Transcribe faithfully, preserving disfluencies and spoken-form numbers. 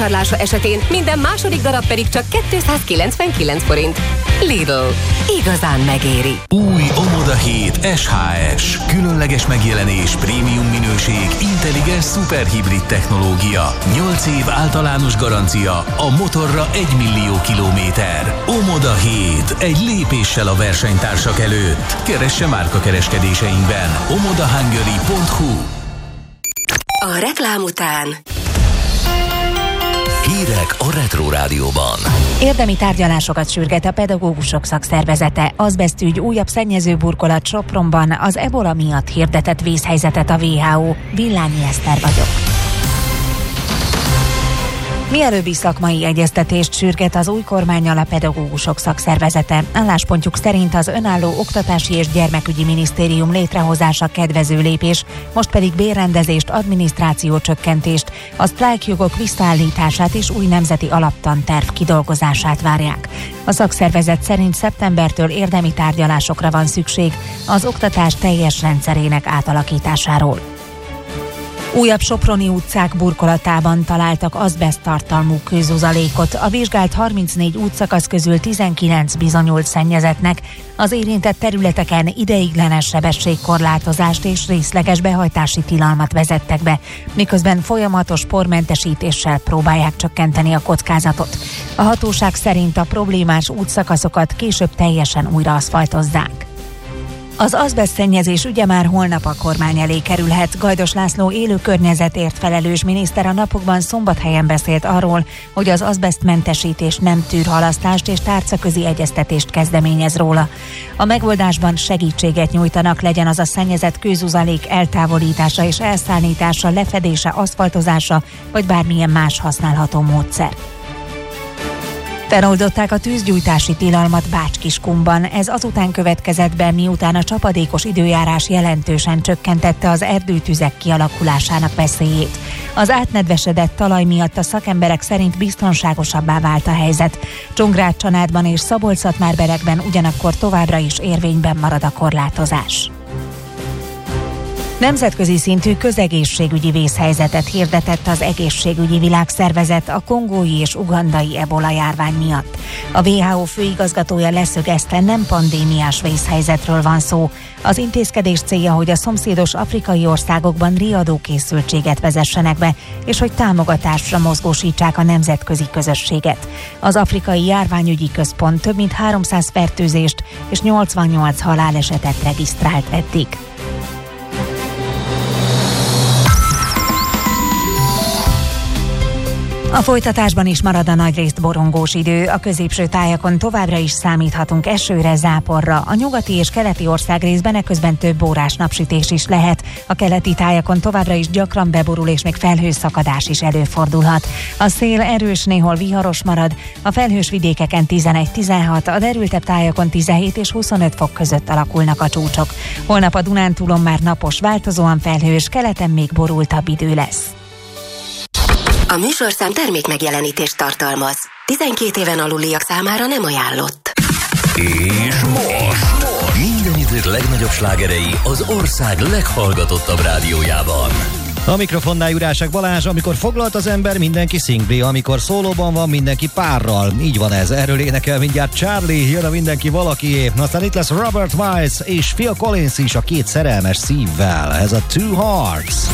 vásárlása esetén minden második darab pedig csak kétszázkilencvenkilenc forint. Lidl. Igazán megéri. Új Omoda hét es há es. Különleges megjelenés, prémium minőség, intelligens szuperhibrid technológia. nyolc év általános garancia, a motorra egy millió kilométer. Omoda hét. Egy lépéssel a versenytársak előtt. Keresse márkakereskedéseinkben. omodahungary pont hu. A reklám után Hírek a Retro Rádióban. Érdemi tárgyalásokat sürget a pedagógusok szakszervezete. Azbesztügy újabb szennyező burkolat Sopronban, az ebola miatt hirdetett vészhelyzetet a vé há o. Villányi Eszter vagyok. Mielőbbi szakmai egyeztetést sürget az új kormánnyal a pedagógusok szakszervezete. Álláspontjuk szerint az önálló oktatási és gyermekügyi minisztérium létrehozása kedvező lépés, most pedig bérrendezést, adminisztráció csökkentést, a sztrájkjogok visszaállítását és új nemzeti alaptanterv kidolgozását várják. A szakszervezet szerint szeptembertől érdemi tárgyalásokra van szükség az oktatás teljes rendszerének átalakításáról. Újabb soproni utcák burkolatában találtak azbeszttartalmú kőzuzalékot. A vizsgált harmincnégy útszakasz közül tizenkilenc bizonyult szennyezettnek. Az érintett területeken ideiglenes sebességkorlátozást és részleges behajtási tilalmat vezettek be, miközben folyamatos pormentesítéssel próbálják csökkenteni a kockázatot. A hatóság szerint a problémás útszakaszokat később teljesen újra aszfaltozzák. Az azbesztszennyezés ügye már holnap a kormány elé kerülhet. Gajdos László élő környezetért felelős miniszter a napokban Szombathelyen beszélt arról, hogy az azbesztmentesítés nem tűr halasztást és tárcaközi egyeztetést kezdeményez róla. A megoldásban segítséget nyújtanak, legyen az a szennyezett kőzuzalék eltávolítása és elszállítása, lefedése, aszfaltozása vagy bármilyen más használható módszer. Feloldották a tűzgyújtási tilalmat Bács-Kiskunban. Ez azután következett be, miután a csapadékos időjárás jelentősen csökkentette az erdőtüzek kialakulásának veszélyét. Az átnedvesedett talaj miatt a szakemberek szerint biztonságosabbá vált a helyzet. Csongrád-Csanádban és Szabolcs-Szatmár-Berekben ugyanakkor továbbra is érvényben marad a korlátozás. Nemzetközi szintű közegészségügyi vészhelyzetet hirdetett az Egészségügyi Világszervezet a kongói és ugandai ebola járvány miatt. A vé há o főigazgatója leszögezte, nem pandémiás vészhelyzetről van szó. Az intézkedés célja, hogy a szomszédos afrikai országokban riadókészültséget vezessenek be, és hogy támogatásra mozgósítsák a nemzetközi közösséget. Az Afrikai Járványügyi Központ több mint háromszáz fertőzést és nyolcvannyolc halálesetet regisztrált eddig. A folytatásban is marad a nagyrészt borongós idő, a középső tájakon továbbra is számíthatunk esőre, záporra, a nyugati és keleti országrészben eközben több órás napsütés is lehet, a keleti tájakon továbbra is gyakran beborul és még felhőszakadás is előfordulhat. A szél erős, néhol viharos marad, a felhős vidékeken tizenegy-tizenhat, a derültebb tájakon tizenhét és huszonöt fok között alakulnak a csúcsok. Holnap a Dunántúlon már napos, változóan felhős, keleten még borultabb idő lesz. A műsorszám termék megjelenítést tartalmaz. tizenkét éven aluliak számára nem ajánlott. És most minden idők legnagyobb slágerei az ország leghallgatottabb rádiójában. A mikrofonnál Jurásek Balázs, amikor foglalt az ember, mindenki szingli, amikor szólóban van, mindenki párral. Így van ez, erről énekel mindjárt Charlie, jön a mindenki valakié. Aztán itt lesz Robert Miles és Phil Collins is a két szerelmes szívvel. Ez a Two Hearts.